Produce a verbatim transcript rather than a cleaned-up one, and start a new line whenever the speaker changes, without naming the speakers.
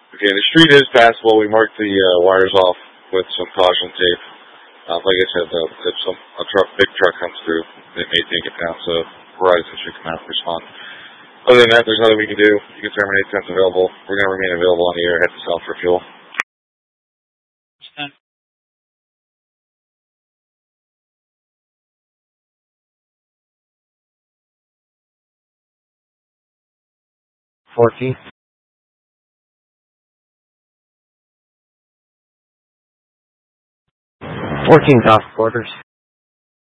Okay, the street is passable. We marked the uh, wires off with some caution tape. Uh, like I said, though, if some a truck, big truck comes through, it may take it down. So Verizon should come out and respond. Other than that, there's nothing we can do. You can terminate since available. We're going to remain available on the air. Head to south for fuel.
Fourteen. Fourteen off quarters.